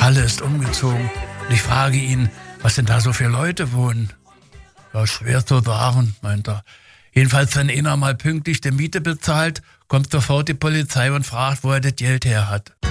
Kalle ist umgezogen und ich frage ihn, was denn da so für Leute wohnen. Ja, schwer zu sagen, meint er. Jedenfalls, wenn einer mal pünktlich die Miete bezahlt, kommt sofort die Polizei und fragt, wo er das Geld her hat.